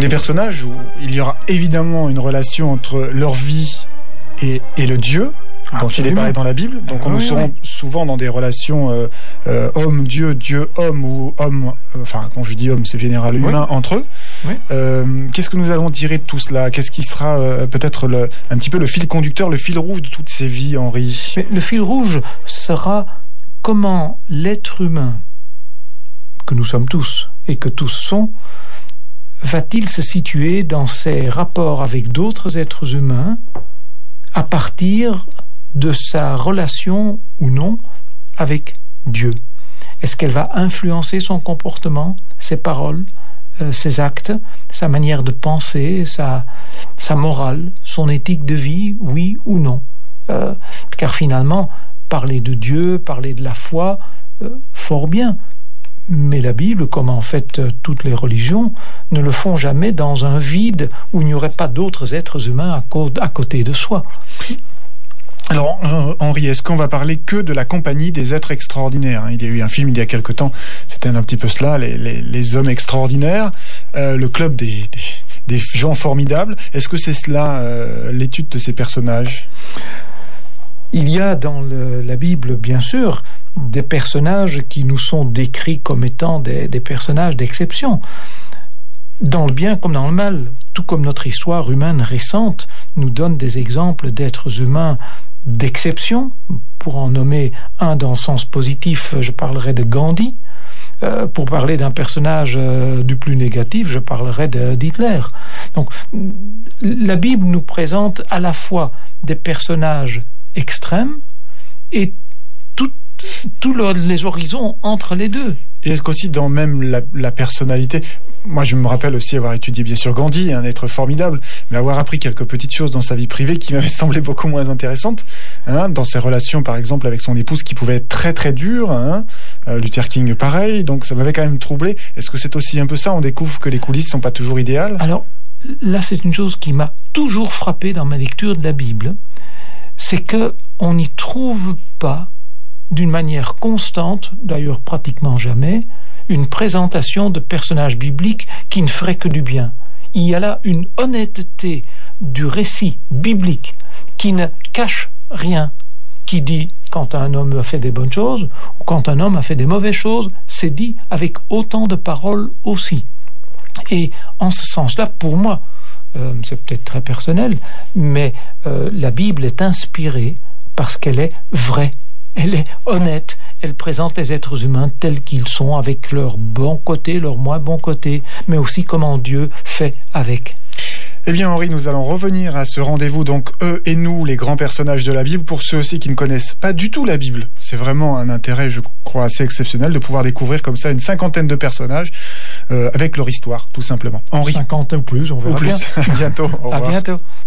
personnages où il y aura évidemment une relation entre leur vie et le Dieu dont il est parlé dans la Bible. Donc nous serons souvent dans des relations homme-Dieu, Dieu-homme ou homme, quand je dis homme, c'est général humain entre eux. Oui. Qu'est-ce que nous allons tirer de tout cela? Qu'est-ce qui sera peut-être un petit peu le fil conducteur, le fil rouge de toutes ces vies, Henri? Mais le fil rouge sera comment l'être humain, que nous sommes tous et que tous sont, va-t-il se situer dans ses rapports avec d'autres êtres humains à partir de sa relation ou non avec Dieu? Est-ce qu'elle va influencer son comportement, ses paroles, ses actes, sa manière de penser, sa morale, son éthique de vie, oui ou non? Car finalement, parler de Dieu, parler de la foi, fort bien. Mais la Bible, comme en fait toutes les religions, ne le font jamais dans un vide où il n'y aurait pas d'autres êtres humains à côté de soi. Alors, Henri, est-ce qu'on va parler que de la compagnie des êtres extraordinaires? Il y a eu un film il y a quelque temps, c'était un petit peu cela, les hommes extraordinaires, le club des gens formidables. Est-ce que c'est cela, l'étude de ces personnages? Il y a dans la Bible, bien sûr, des personnages qui nous sont décrits comme étant des personnages d'exception. Dans le bien comme dans le mal, tout comme notre histoire humaine récente nous donne des exemples d'êtres humains d'exception. Pour en nommer un dans le sens positif, je parlerai de Gandhi. Pour parler d'un personnage du plus négatif, je parlerai d'Hitler. Donc, la Bible nous présente à la fois des personnages extrêmes et tous les horizons entre les deux. Et est-ce qu'aussi dans même la personnalité, moi je me rappelle aussi avoir étudié bien sûr Gandhi, un être formidable, mais avoir appris quelques petites choses dans sa vie privée qui m'avaient semblé beaucoup moins intéressantes, dans ses relations par exemple avec son épouse qui pouvaient être très très dures, Luther King pareil, donc ça m'avait quand même troublé. Est-ce que c'est aussi un peu ça, on découvre que les coulisses sont pas toujours idéales? Alors là c'est une chose qui m'a toujours frappé dans ma lecture de la Bible, c'est que on n'y trouve pas d'une manière constante, d'ailleurs pratiquement jamais, une présentation de personnages bibliques qui ne feraient que du bien. Il y a là une honnêteté du récit biblique qui ne cache rien, qui dit quand un homme a fait des bonnes choses ou quand un homme a fait des mauvaises choses, c'est dit avec autant de paroles aussi. Et en ce sens-là, pour moi, c'est peut-être très personnel, mais la Bible est inspirée parce qu'elle est vraie. Elle est honnête, elle présente les êtres humains tels qu'ils sont, avec leurs bons côtés, leurs moins bons côtés, mais aussi comment Dieu fait avec. Eh bien Henri, nous allons revenir à ce rendez-vous, donc eux et nous, les grands personnages de la Bible, pour ceux aussi qui ne connaissent pas du tout la Bible. C'est vraiment un intérêt, je crois, assez exceptionnel de pouvoir découvrir comme ça une cinquantaine de personnages avec leur histoire, tout simplement. Henri. 50 ou plus, on verra bien. Bientôt, au revoir. À bientôt.